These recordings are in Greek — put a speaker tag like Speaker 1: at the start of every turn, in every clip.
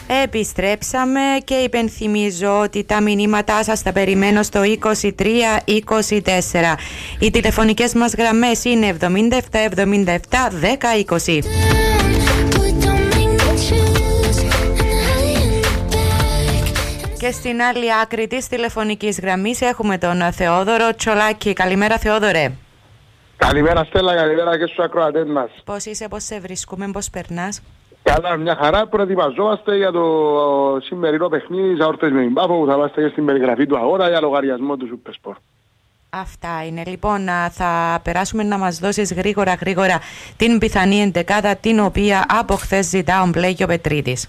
Speaker 1: Επιστρέψαμε και υπενθυμίζω ότι τα μηνύματά σας τα περιμένω στο 2324. Οι τηλεφωνικές μας γραμμές είναι 77 77 10 20. Και στην άλλη άκρη της τηλεφωνικής γραμμής έχουμε τον Θεόδωρο Τσολάκη. Καλημέρα, Θεόδωρε.
Speaker 2: Καλημέρα, Στέλλα, καλημέρα και στους ακροατές μας.
Speaker 1: Πώς είσαι, πώς σε βρίσκουμε, πώς περνάς?
Speaker 2: Καλά, μια χαρά. Προετοιμαζόμαστε για το σημερινό παιχνίδι Αόρθωσης με την Πάφο που θα είμαστε και στην περιγραφή του αγώνα για λογαριασμό του Supersport.
Speaker 1: Αυτά είναι. Λοιπόν, θα περάσουμε να μας δώσεις γρήγορα την πιθανή εντεκάδα την οποία από χθες ζητά ο Μπλέγιο Πετρίτης.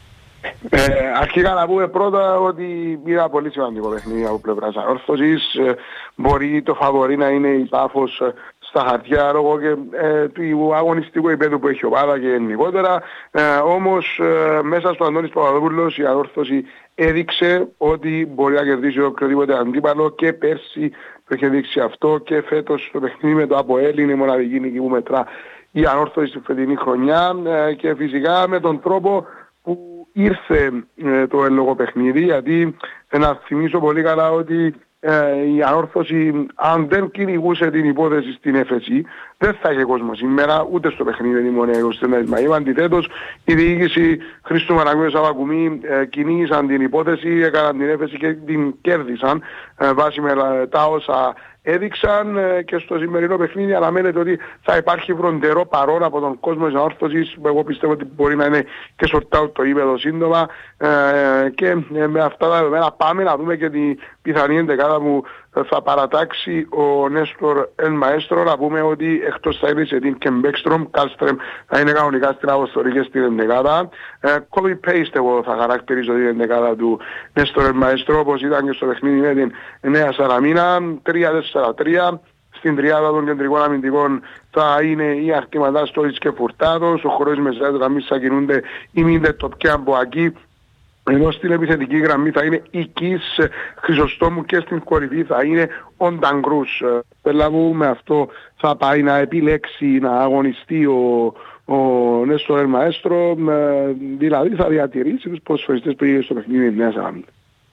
Speaker 2: Αρχικά να πούμε πρώτα ότι είναι πολύ σημαντικό παιχνίδι από πλευράς Αόρθωσης. Μπορεί το φαβορί να είναι η Πάφος στα χαρτιά λόγω και του αγωνιστικού επίπεδου που έχει ομάδα και γενικότερα. Όμως μέσα στο Αντώνης Παπαδόπουλος η Αόρθωση έδειξε ότι μπορεί να κερδίσει οποιοδήποτε αντίπαλο και πέρσι το είχε δείξει αυτό και φέτος το παιχνίδι με το ΑΠΟΕΛ είναι η μοναδική νίκη που μετρά η Αόρθωση στη φετινή χρονιά και φυσικά με τον τρόπο που ήρθε το εν λόγω παιχνίδι, γιατί να θυμίσω πολύ καλά ότι η Αόρθωση αν δεν κυνηγούσε την υπόθεση στην έφεση δεν θα είχε κόσμο σήμερα ούτε στο παιχνίδι η Μονέα 24 Μαΐου. Αντιθέτως η διοίκηση Χρήστου Μαραγκούδη Σαββακουμή κυνήγησαν την υπόθεση, έκαναν την έφεση και την κέρδισαν βάσει με τα όσα έδειξαν και στο σημερινό παιχνίδι αναμένεται ότι θα υπάρχει βροντερό παρόν από τον κόσμο της Αόρθωσης. Εγώ πιστεύω ότι μπορεί να είναι και σορτάου το ύπεδο σύντομα και με αυτά τα δεδομένα πάμε να δούμε και την πιθανή εντεκάδα που θα παρατάξει ο Νέστορ Εν Μαέστρο. Να πούμε ότι εκτός θα είναι σε την Κεμπέκστρομ, Κάλστρεμ θα είναι κανονικά στην αποστολή και στην εντεκάδα. Copy-paste εγώ θα χαρακτηρίζω την εντεκάδα του Νέστορ Εν Μαέστρο όπως ήταν και στο παιχνίδι με την Νέα Σαραμίνα. 3-4-3. Στην τριάδα των κεντρικών αμυντικών θα είναι η Αρτηματά Στόριτς και Φουρτάδος. Ο χορός μεσαίας γραμμής θα κινούνται η Μίντε Τοπκιά Μποακή. Ενώ στην επιθετική γραμμή θα είναι η Κις Χρυσοστόμου και στην κορυφή θα είναι ο Νταγκρούς. Πελάβου με αυτό θα πάει να επιλέξει να αγωνιστεί ο Νέστορ Εν Μαέστρο, δηλαδή θα διατηρήσει τους προσφαιριστές που είναι στο παιχνίδι της Νέας Σαραμίνας.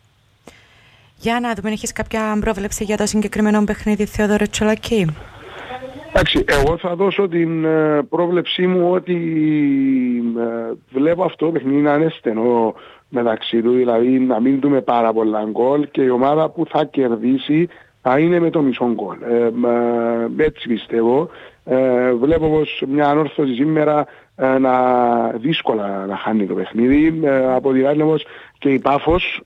Speaker 1: Για να δούμε, έχεις κάποια πρόβλεψη για το συγκεκριμένο παιχνίδι, Θεόδωρο Τσολακή?
Speaker 2: Εντάξει, εγώ θα δώσω την πρόβλεψή μου ότι βλέπω αυτό το παιχνίδι να είναι στενό μεταξύ του, δηλαδή να μην δούμε πάρα πολλά γκολ και η ομάδα που θα κερδίσει θα είναι με το μισό γκολ. Έτσι πιστεύω. Βλέπω πως μια Ανόρθωση σήμερα δύσκολα να χάνει το παιχνίδι. Από την άλλη όμως και η Πάφος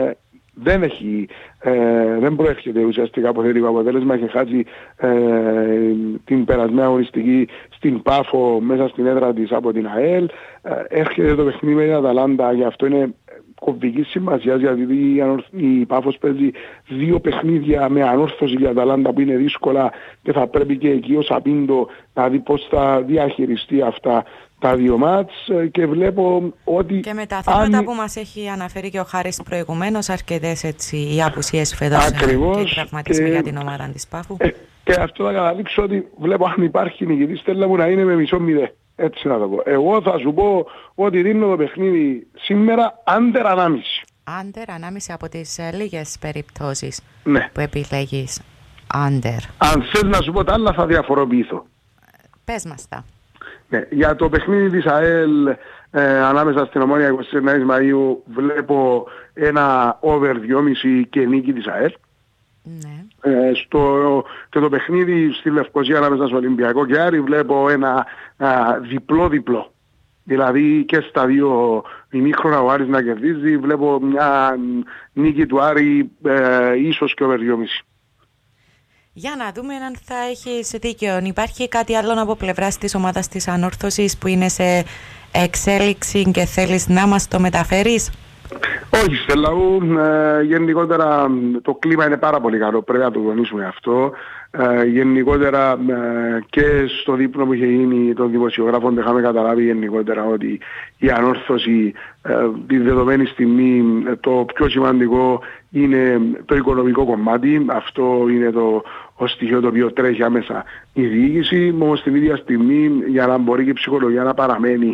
Speaker 2: δεν προέρχεται ουσιαστικά από θετικό αποτέλεσμα. Έχει χάσει την περασμένη αγωνιστική στην Πάφο μέσα στην έδρα της από την ΑΕΛ. Έρχεται το παιχνίδι με την Αταλάντα, γι' αυτό είναι κομβική σημασία, γιατί η Πάφος παίζει δύο παιχνίδια με Ανόρθωση για Αταλάντα που είναι δύσκολα και θα πρέπει και εκεί ο Σαπίντο να δει πώς θα διαχειριστεί αυτά τα δύο μάτς και βλέπω ότι... Και
Speaker 1: με τα θέματα που μας έχει αναφέρει και ο Χάρης προηγουμένως, αρκετές έτσι οι απουσίες φέτος και οι τραυματισμοί για την ομάδα της Πάφου.
Speaker 2: Και αυτό θα καταλήξω ότι βλέπω αν υπάρχει νικητή, Στέλλα μου, να είναι με μισό μηδέ. Έτσι να το πω. Εγώ θα σου πω ότι δίνω το παιχνίδι σήμερα άντερ 1,5.
Speaker 1: Άντερ 1,5 από τις λίγες περιπτώσεις
Speaker 2: που
Speaker 1: επιλέγεις άντερ.
Speaker 2: Αν θες να σου πω τα άλλα θα διαφοροποιηθώ.
Speaker 1: Πες μας τα.
Speaker 2: Ναι, για το παιχνίδι της ΑΕΛ ανάμεσα στην Ομόνια 29 Μαΐου βλέπω ένα over 2,5 και νίκη της ΑΕΛ.
Speaker 1: Ναι.
Speaker 2: Και το παιχνίδι στη Λευκοσία ανάμεσα στο Ολυμπιακό και Άρη βλέπω ένα διπλό. Δηλαδή και στα δύο ημίχρονα ο Άρης να κερδίζει. Βλέπω μια νίκη του Άρη ίσως και over 2,5.
Speaker 1: Για να δούμε αν θα έχεις δίκιο. Υπάρχει κάτι άλλο από πλευράς της ομάδας της Ανόρθωσης που είναι σε εξέλιξη και θέλεις να μας το μεταφέρεις?
Speaker 2: Όχι, Στέλλα μου, γενικότερα το κλίμα είναι πάρα πολύ καλό, πρέπει να το τονίσουμε αυτό. Γενικότερα και στο δείπνο που είχε γίνει των δημοσιογράφων είχαμε καταλάβει γενικότερα ότι η Ανόρθωση τη δεδομένη στιγμή το πιο σημαντικό είναι το οικονομικό κομμάτι. Αυτό είναι το στοιχείο το οποίο τρέχει άμεσα η διοίκηση. Όμως την ίδια στιγμή για να μπορεί και η ψυχολογία να παραμένει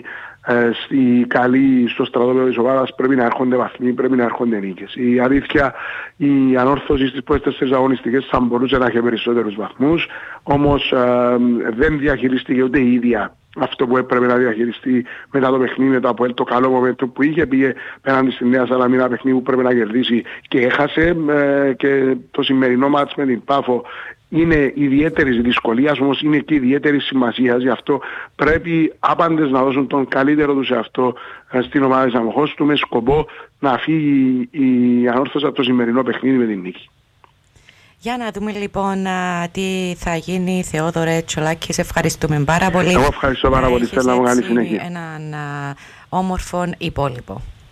Speaker 2: στη καλή, στο στρατόπεδο της ομάδας πρέπει να έρχονται βαθμοί, πρέπει να έρχονται νίκες. Η αλήθεια, η ανόρθωση στις πρώτες 4 αγωνιστικές θα μπορούσε να έχει περισσότερους βαθμούς, όμως δεν διαχειριστήκε ούτε η ίδια αυτό που έπρεπε να διαχειριστεί μετά το παιχνίδι, μετά από το καλό момέντο που είχε, πήγε πέραν στη Νέα Σαλαμίνα, παιχνίδι που πρέπει να κερδίσει και έχασε, και το σημερινό μάτς με την Πάφο είναι ιδιαίτερης δυσκολίας, όμως είναι και ιδιαίτερης σημασίας, γι' αυτό πρέπει άπαντες να δώσουν τον καλύτερο τους εαυτό στην ομάδα της Αμοχώστου με σκοπό να φύγει η ανόρθωση από το σημερινό παιχνίδι με την νίκη.
Speaker 1: Για να δούμε λοιπόν τι θα γίνει. Θεόδωρε Τσολάκη, σε ευχαριστούμε πάρα πολύ.
Speaker 2: Εγώ ευχαριστώ πάρα πολύ. Θέλω να μου κάνει συνέχεια.
Speaker 1: Έναν όμορφο υπόλοιπο.